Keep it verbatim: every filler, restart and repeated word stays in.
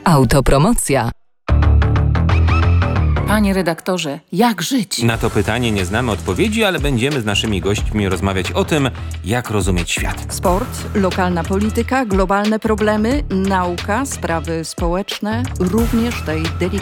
Autopromocja. Panie redaktorze, jak żyć? Na to pytanie nie znamy odpowiedzi, ale będziemy z naszymi gośćmi rozmawiać o tym, jak rozumieć świat. Sport, lokalna polityka, globalne problemy, nauka, sprawy społeczne, również tej delikatnej